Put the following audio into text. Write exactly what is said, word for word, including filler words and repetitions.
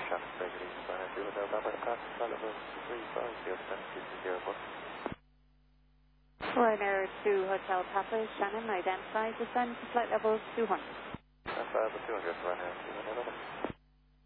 traffic regularly, Ryanair two Hotel Papa, departure flight level three five zero, descend two two zero four. Ryanair two Hotel Papa, Shannon, identify, descend to flight level two hundred. Flight level two hundred, Ryanair two Hotel Papa.